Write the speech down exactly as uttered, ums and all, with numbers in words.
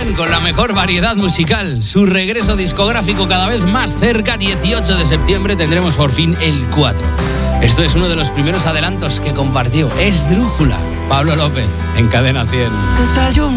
cien con la mejor variedad musical. Su regreso discográfico cada vez más cerca. dieciocho de septiembre tendremos por fin el cuatro. Esto es uno de los primeros adelantos que compartió. Esdrújula. Pablo López en Cadena cien. Desayuno